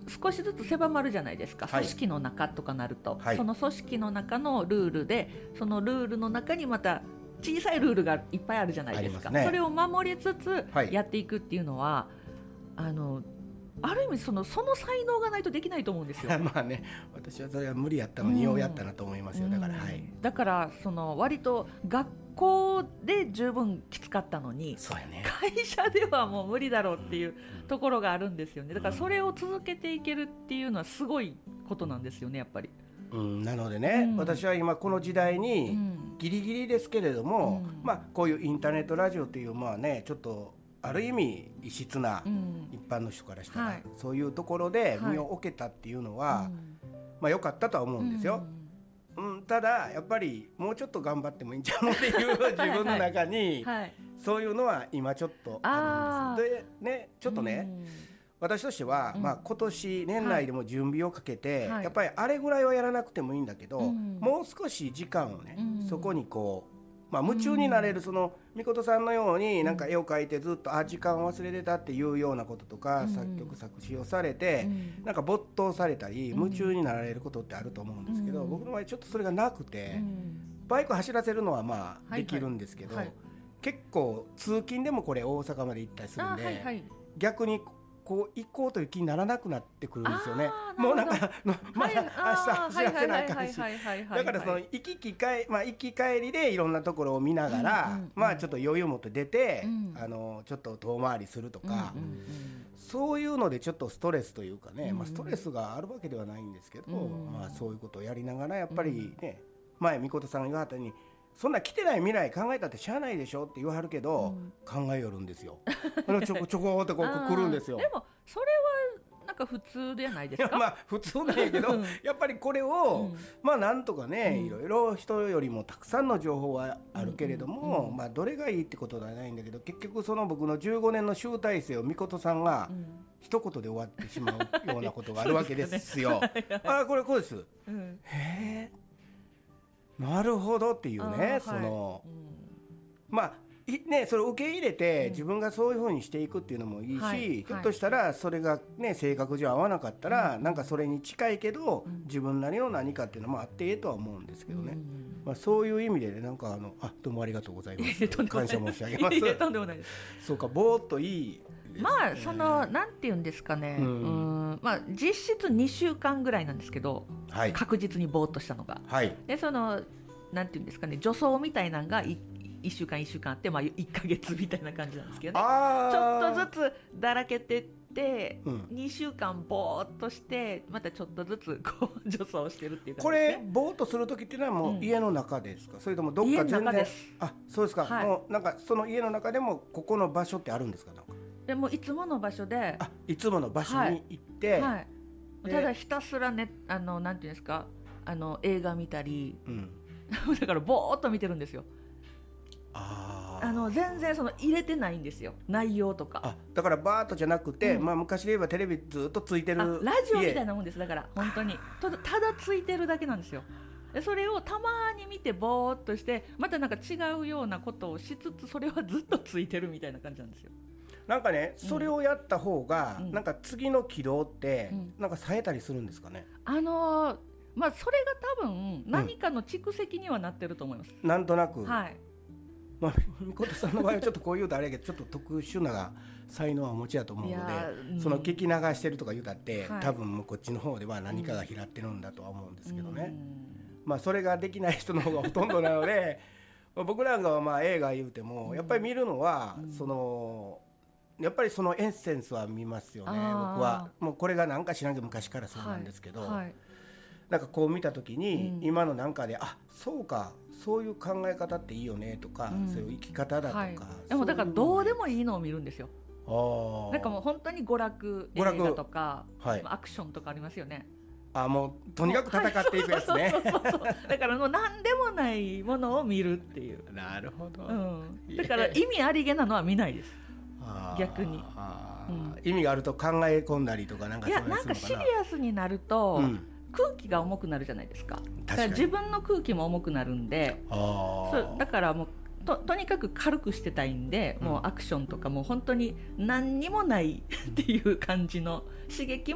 少しずつ狭まるじゃないですか、 はい組織の中とかなると、 はいその組織の中のルールで、そのルールの中にまた小さいルールがいっぱいあるじゃないですか。 ありますねそれを守りつつはいやっていくっていうのは、ある意味その才能がないとできないと思うんですよ。 まあね、私はそれは無理やったのにようやったなと思いますよ。だから、はい。 だから割と学校で十分きつかったのに、 そうやね。 会社ではもう無理だろうっていうところがあるんですよね。だからそれを続けていけるっていうのはすごいことなんですよね、やっぱり。 なのでね、私は今この時代にんギリギリですけれども、こういうインターネットラジオっていうまあね、ちょっとある意味異質な一般の人からしたら、 はいそういうところで身を置けたっていうのは、良かったとは思うんですよ。ただやっぱりもうちょっと頑張ってもいいんちゃうのっていう自分の中にはいそういうのは今ちょっとあるんです。でね、ちょっとね、私としては、今年年内でも準備をかけて、 はいやっぱりあれぐらいはやらなくてもいいんだけど、もう少し時間をね、そこにこう、夢中になれる、そのみことさんのようになんか絵を描いてずっと時間を忘れてたっていうようなこととか、作曲作詞をされて、なんか没頭されたり夢中になられることってあると思うんですけど、僕の場合ちょっとそれがなくて、バイク走らせるのはできるんですけど、 はいはい結構通勤でもこれ大阪まで行ったりするんで、 はいはい、 逆にこう行こうという気にならなくなってくるんですよね。もうなんかまだ明日走らせなあかんし、だからその行き帰りでいろんなところを見ながら、ちょっと余裕持って出て、ちょっと遠回りするとか、そういうのでちょっとストレスというかね、ストレスがあるわけではないんですけど、そういうことをやりながらやっぱりね、前みことさんが言わはったように、そんな来てない未来考えたってしゃあないでしょって言わはるけど、考えよるんですよ。ちょこちょこってこう来るんですよ。 でもそれはなんか普通じゃないですか。 普通なんやけどやっぱりこれを、なんとかね、いろいろ人よりもたくさんの情報はあるけれども、どれがいいってことではないんだけど、結局その僕の15年の集大成をみことさんが一言で終わってしまうようなことがあるわけですよ。これこうです、へえ、なるほどっていうね、それを受け入れて、自分がそういう風にしていくっていうのもいいし、ひょっとしたらそれがね性格上合わなかったら、なんかそれに近いけど、自分なりの何かっていうのもあっていいとは思うんですけどね、そういう意味でね、なんかどうもありがとうございます感謝申し上げます。 とんでもないです。 そうか、ぼーっといいですね。 なんていうんですかね、実質2週間ぐらいなんですけど、確実にぼーっとしたのが、でなんていうんですかね、助走みたいなのが1週間1週間あって、1ヶ月みたいな感じなんですけどね。ちょっとずつだらけてって、2週間ぼーっとしてまたちょっとずつこう助走してるっていう感じですね。 これぼーっとするときっていうのはもう家の中ですか、それともどっか全然。家の中です。そうですか、もうなんかその家の中でもここの場所ってあるんですか？なんかでもいつもの場所で、 いつもの場所に行って、 ただひたすらね、なんていうんですか、映画見たり、だからぼーっと見てるんですよ。全然入れてないんですよ、内容とか。 だからバーッとじゃなくて、昔で言えばテレビずっとついてるラジオみたいなもんです。だから本当にただついてるだけなんですよ。でそれをたまに見てぼーっとして、またなんか違うようなことをしつつ、それはずっとついてるみたいな感じなんですよ。 なんかね、それをやった方が、なんか次の軌道って、なんか冴えたりするんですかね。 それが多分何かの蓄積にはなってると思います、 なんとなく。みことさんの場合はちょっとこう言うとあれやけど、ちょっと特殊な才能はお持ちだと思うので、その聞き流してるとか言うたって、多分もうこっちの方では何かが拾ってるんだとは思うんですけどね、それができない人の方がほとんどなので僕らが映画言うてもやっぱり見るのは、やっぱりそのエッセンスは見ますよね。僕はもうこれがなんか知らんけど昔からそうなんですけど、なんかこう見た時に、今のなんかでそうか、そういう考え方っていいよねとか、そういう生き方だとか、 でもだからどうでもいいのを見るんですよ。なんかもう本当に娯楽映画とか、アクションとかありますよね。 もうとにかく戦っていくやつね。 だからもう何でもないものを見るっていう。 なるほど、 だから意味ありげなのは見ないです、逆に。 意味があると考え込んだりとか、なんかそういうのかな。 なんかシリアスになると、空気が重くなるじゃないですか。だから自分の空気も重くなるんで、だからもう とにかく軽くしてたいんで、もうアクションとかも本当に何にもないっていう感じの刺激